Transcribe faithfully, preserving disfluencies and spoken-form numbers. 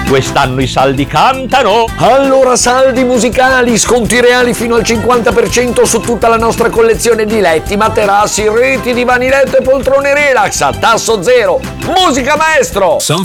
quest'anno i saldi cantano. Allora saldi musicali, sconti reali fino al cinquanta per cento su tutta la nostra collezione di letti, materassi, reti, divani letto e poltrone relax a tasso zero. Musica maestro! Son